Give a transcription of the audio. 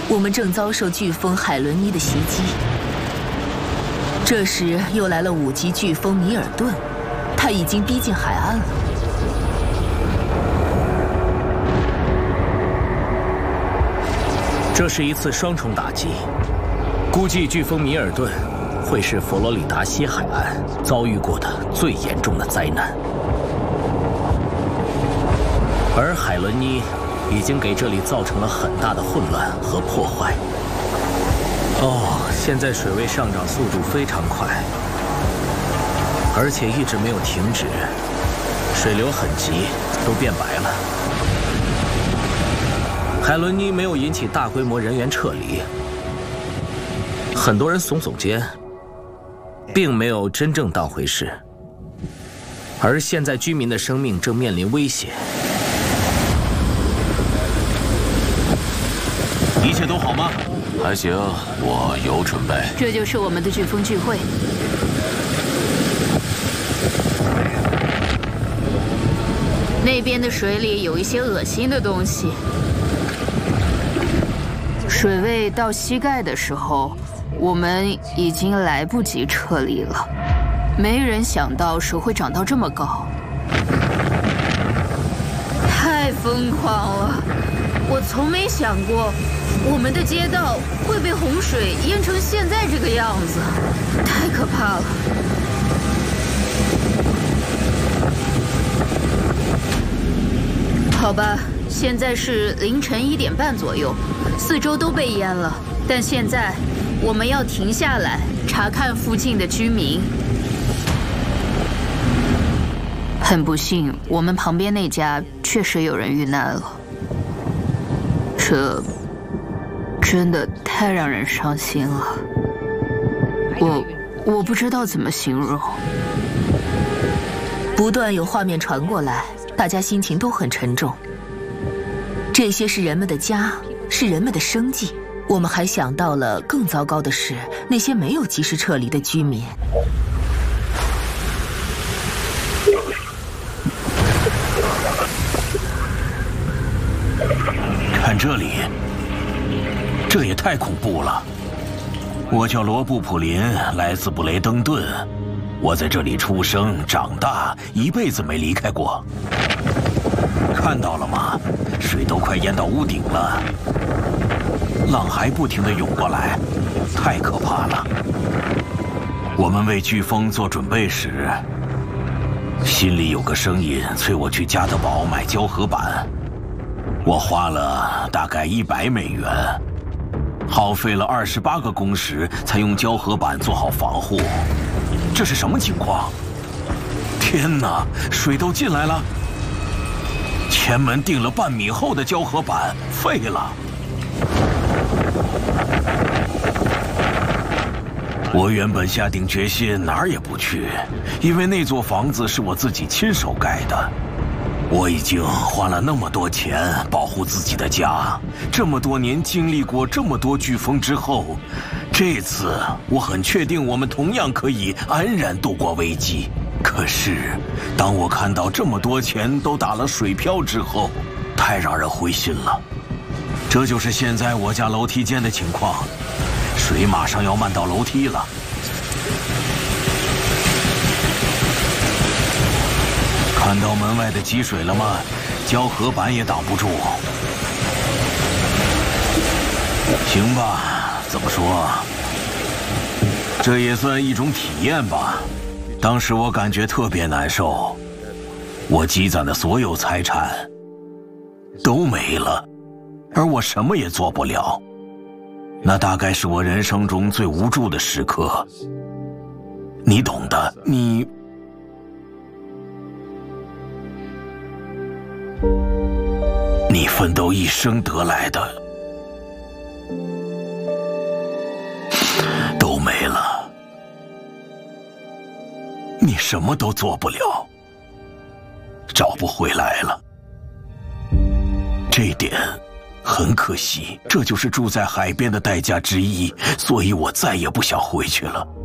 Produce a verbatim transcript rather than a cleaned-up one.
我们正遭受飓风海伦妮的袭击。这时又来了五级飓风米尔顿，它已经逼近海岸了。 这是一次双重打击，估计飓风米尔顿会是佛罗里达西海岸遭遇过的最严重的灾难，而海伦妮已经给这里造成了很大的混乱和破坏。哦，现在水位上涨速度非常快，而且一直没有停止，水流很急，都变白了。海伦妮没有引起大规模人员撤离，很多人耸耸肩，并没有真正当回事。而现在居民的生命正面临威胁。 一切都好吗？ 还行，我有准备。 这就是我们的飓风聚会。那边的水里有一些恶心的东西。水位到膝盖的时候，我们已经来不及撤离了。没人想到水会涨到这么高，太疯狂了！我从没想过，我们的街道会被洪水淹成现在这个样子，太可怕了。好吧，现在是凌晨一点半左右，四周都被淹了。但现在我们要停下来查看附近的居民。很不幸，我们旁边那家确实有人遇难了。这真的太让人伤心了。我我不知道怎么形容。不断有画面传过来，大家心情都很沉重。这些是人们的家，是人们的生计。我们还想到了更糟糕的是，那些没有及时撤离的居民。 看这里，这也太恐怖了。我叫罗布普林，来自布雷登顿。我在这里出生长大，一辈子没离开过。看到了吗？水都快淹到屋顶了，浪还不停地涌过来，太可怕了。我们为飓风做准备时，心里有个声音催我去加德堡买胶合板。我花了大概一百美元，耗费了二十八个工时才用胶合板做好防护。这是什么情况？天哪，水都进来了！前门钉了半米厚的胶合板废了。我原本下定决心哪儿也不去，因为那座房子是我自己亲手盖的。我已经花了那么多钱保护自己的家，这么多年经历过这么多飓风之后，这次我很确定我们同样可以安然度过危机。可是，当我看到这么多钱都打了水漂之后，太让人灰心了。这就是现在我家楼梯间的情况，水马上要漫到楼梯了。看到门外的积水了吗？胶合板也挡不住。行吧，怎么说？这也算一种体验吧。当时我感觉特别难受，我积攒的所有财产都没了，而我什么也做不了。那大概是我人生中最无助的时刻。你懂的，你。你奋斗一生得来的都没了，你什么都做不了，找不回来了。这一点很可惜，这就是住在海边的代价之一，所以我再也不想回去了。